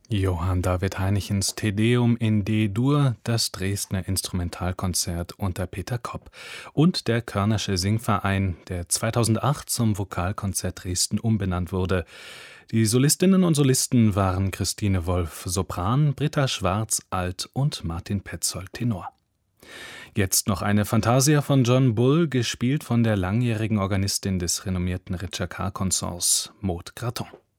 Johann David Heinichens Te Deum in D-Dur, das Dresdner Instrumentalkonzert unter Peter Kopp und der Körnersche Singverein, der 2008 zum Vokalkonzert Dresden umbenannt wurde. Die Solistinnen und Solisten waren Christine Wolf Sopran, Britta Schwarz Alt und Martin Petzold Tenor. Jetzt noch eine Fantasia von John Bull, gespielt von der langjährigen Organistin des renommierten Richard Carr Consorts, Maud Gratton.